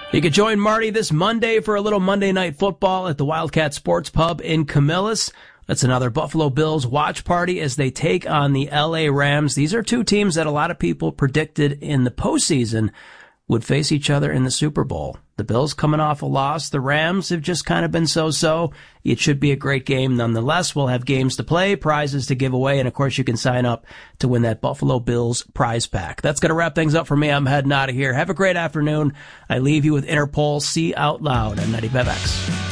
You can join Marty this Monday for a little Monday Night Football at the Wildcat Sports Pub in Camillus. That's another Buffalo Bills watch party as they take on the LA Rams. These are two teams that a lot of people predicted in the postseason would face each other in the Super Bowl. The Bills coming off a loss. The Rams have just kind of been so-so. It should be a great game nonetheless. We'll have games to play, prizes to give away, and of course you can sign up to win that Buffalo Bills prize pack. That's going to wrap things up for me. I'm heading out of here. Have a great afternoon. I leave you with Interpol, See Out Loud on 95X.